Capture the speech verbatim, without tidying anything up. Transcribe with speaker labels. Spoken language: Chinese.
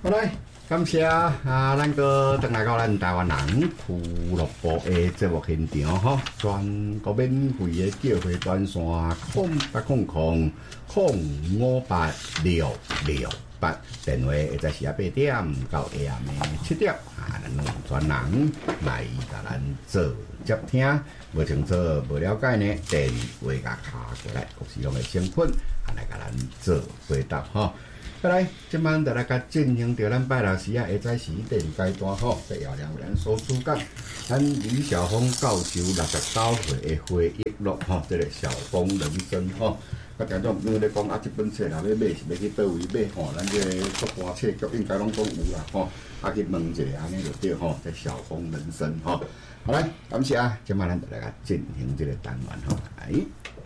Speaker 1: 好嘞，感谢啊，咱个登来到咱台湾人俱乐部的节目现场吼，全国免费的叫货专线空八空空空五八六六八，电话会在十八点到下暗的七点啊，咱用专人来甲咱做接听，无清楚、无了解呢，电话甲卡过来，或是用的成分，啊来甲咱做回答吼。再来，今晚就来甲进行到咱拜六时啊，下早时第二阶段吼，在幺两咱所主讲，咱李小峰教授六十九岁的回忆录吼，这个小峰人生吼。甲听众朋友咧讲啊，这本册若要买是要去倒位买吼？咱这个出版册局应该拢讲有啦吼，啊去问一下安尼就对吼，这小峰人生吼。好来，感谢啊，今晚咱就来甲进行这个单元吼，来。